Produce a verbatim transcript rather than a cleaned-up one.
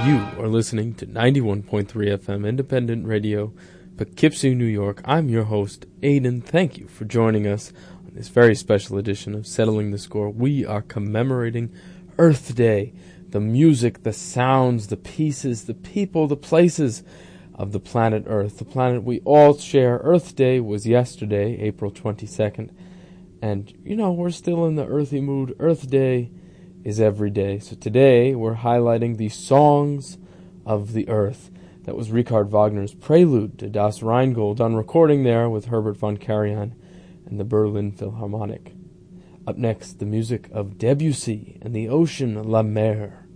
You are listening to ninety-one point three F M Independent Radio, Poughkeepsie, New York. I'm your host, Aiden. Thank you for joining us on this very special edition of Settling the Score. We are commemorating Earth Day, the music, the sounds, the pieces, the people, the places of the planet Earth. The planet we all share. Earth Day was yesterday, April twenty-second. And, you know, we're still in the earthy mood. Earth Day is every day. So today we're highlighting the songs of the earth. That was Richard Wagner's Prelude to Das Rheingold, on recording there with Herbert von Karajan and the Berlin Philharmonic. Up next, the music of Debussy and the ocean La Mer.